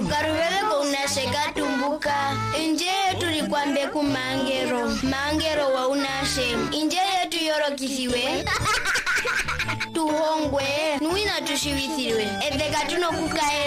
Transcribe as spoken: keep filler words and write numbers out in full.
Karubebe unasheka tumbuka. Inje tulikwambe kumangero. Mangero wa unashe. Inje yetu yoro kisiwe. Tuhongwe. Nuina tushivithiwe. Edeka tuno kukae.